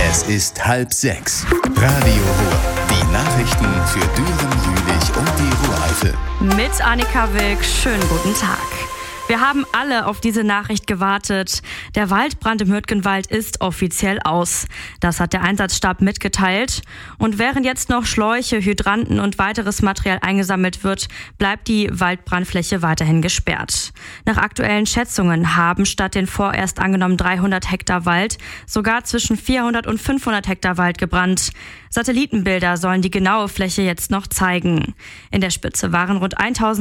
Es ist 5:30. Radio Ruhr. Die Nachrichten für Düren, Jülich und die Ruhr-Eifel. Mit Annika Wilk, schönen guten Tag. Wir haben alle auf diese Nachricht gewartet. Der Waldbrand im Hürtgenwald ist offiziell aus. Das hat der Einsatzstab mitgeteilt. Und während jetzt noch Schläuche, Hydranten und weiteres Material eingesammelt wird, bleibt die Waldbrandfläche weiterhin gesperrt. Nach aktuellen Schätzungen haben statt den vorerst angenommen 300 Hektar Wald sogar zwischen 400 und 500 Hektar Wald gebrannt. Satellitenbilder sollen die genaue Fläche jetzt noch zeigen. In der Spitze waren rund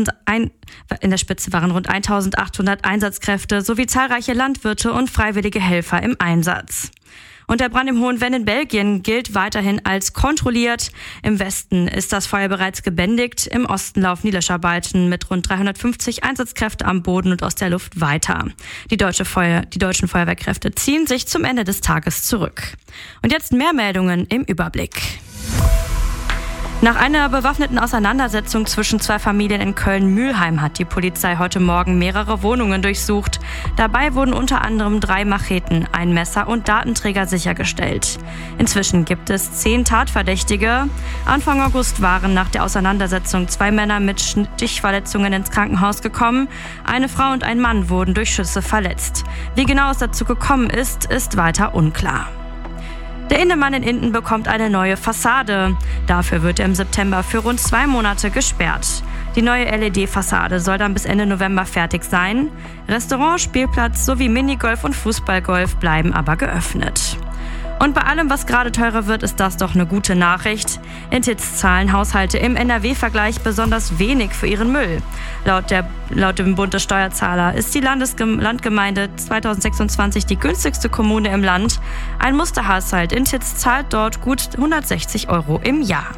1800 Einsatzkräfte sowie zahlreiche Landwirte und freiwillige Helfer im Einsatz. Und der Brand im Hohen Venn in Belgien gilt weiterhin als kontrolliert. Im Westen ist das Feuer bereits gebändigt. Im Osten laufen die Löscharbeiten mit rund 350 Einsatzkräften am Boden und aus der Luft weiter. Die deutschen Feuerwehrkräfte ziehen sich zum Ende des Tages zurück. Und jetzt mehr Meldungen im Überblick. Nach einer bewaffneten Auseinandersetzung zwischen zwei Familien in Köln-Mülheim hat die Polizei heute Morgen mehrere Wohnungen durchsucht. Dabei wurden unter anderem 3 Macheten, ein Messer und Datenträger sichergestellt. Inzwischen gibt es 10 Tatverdächtige. Anfang August waren nach der Auseinandersetzung 2 Männer mit Stichverletzungen ins Krankenhaus gekommen. Eine Frau und ein Mann wurden durch Schüsse verletzt. Wie genau es dazu gekommen ist weiter unklar. Der Indemann in Itten bekommt eine neue Fassade. Dafür wird er im September für rund 2 Monate gesperrt. Die neue LED-Fassade soll dann bis Ende November fertig sein. Restaurant, Spielplatz sowie Minigolf und Fußballgolf bleiben aber geöffnet. Und bei allem, was gerade teurer wird, ist das doch eine gute Nachricht. In Titz zahlen Haushalte im NRW-Vergleich besonders wenig für ihren Müll. Laut dem Bund der Steuerzahler ist die Landgemeinde 2026 die günstigste Kommune im Land. Ein Musterhaushalt in Titz zahlt dort gut 160 € im Jahr.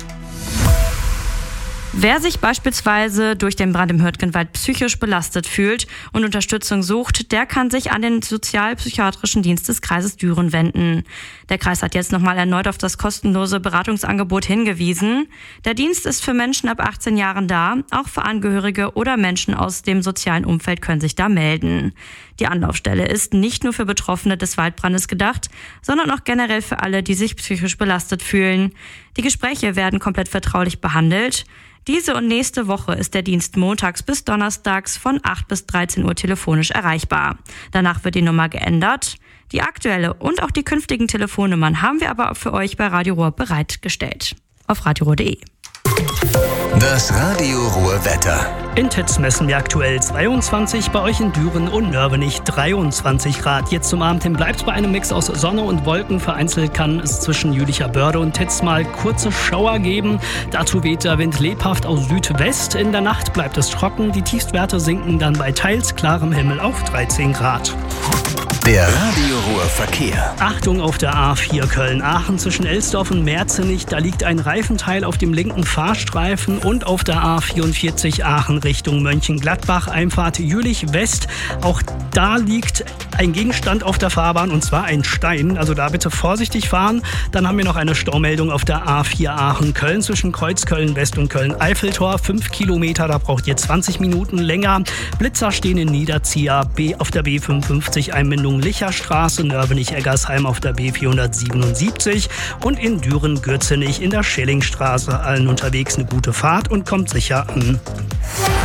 Wer sich beispielsweise durch den Brand im Hürtgenwald psychisch belastet fühlt und Unterstützung sucht, der kann sich an den sozialpsychiatrischen Dienst des Kreises Düren wenden. Der Kreis hat jetzt nochmal erneut auf das kostenlose Beratungsangebot hingewiesen. Der Dienst ist für Menschen ab 18 Jahren da, auch für Angehörige oder Menschen aus dem sozialen Umfeld können sich da melden. Die Anlaufstelle ist nicht nur für Betroffene des Waldbrandes gedacht, sondern auch generell für alle, die sich psychisch belastet fühlen. Die Gespräche werden komplett vertraulich behandelt. Diese und nächste Woche ist der Dienst montags bis donnerstags von 8 bis 13 Uhr telefonisch erreichbar. Danach wird die Nummer geändert. Die aktuelle und auch die künftigen Telefonnummern haben wir aber für euch bei Radio Ruhr bereitgestellt. Auf radioruhr.de. Das Radio Ruhr Wetter. In Titz messen wir aktuell 22, bei euch in Düren und Nörvenich 23 Grad. Jetzt zum Abend hin bleibt es bei einem Mix aus Sonne und Wolken. Vereinzelt kann es zwischen Jülicher Börde und Titz mal kurze Schauer geben. Dazu weht der Wind lebhaft aus Südwest. In der Nacht bleibt es trocken. Die Tiefstwerte sinken dann bei teils klarem Himmel auf 13 Grad. Der Radio Ruhr Verkehr. Achtung auf der A4 Köln-Aachen zwischen Elsdorf und Merzenich. Da liegt ein Reifenteil auf dem linken Fahrstreifen und auf der A44 Aachen Richtung Mönchengladbach, Einfahrt Jülich West. Auch da liegt ein Gegenstand auf der Fahrbahn und zwar ein Stein. Also da bitte vorsichtig fahren. Dann haben wir noch eine Staumeldung auf der A4 Aachen-Köln zwischen Kreuzköln West und Köln-Eiffeltor. 5 Kilometer, da braucht ihr 20 Minuten länger. Blitzer stehen in Niederzieher, auf der B55 Einbindung Licherstraße, Nörvenich-Eggersheim auf der B477 und in Düren-Gürzenich in der Schellingstraße. Allen unterwegs eine gute Fahrt und kommt sicher an.